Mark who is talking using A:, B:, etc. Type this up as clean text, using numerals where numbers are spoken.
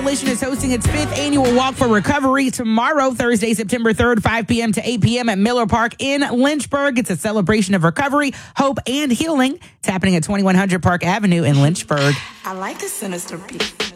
A: Coalition is hosting its 5th annual Walk for Recovery tomorrow, Thursday, September 3rd, 5 p.m. to 8 p.m. at Miller Park in Lynchburg. It's a celebration of recovery, hope, and healing. It's happening at 2100 Park Avenue in Lynchburg.
B: I like a sinister beat.